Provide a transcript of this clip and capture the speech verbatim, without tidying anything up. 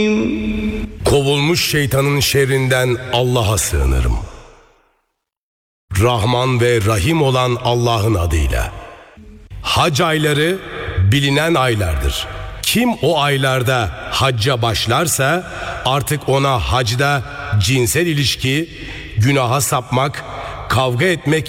Kovulmuş şeytanın şerrinden Allah'a sığınırım. Rahman ve Rahim olan Allah'ın adıyla. Hac ayları bilinen aylardır. Kim o aylarda hacca başlarsa artık ona hacda cinsel ilişki, günaha sapmak, kavga etmek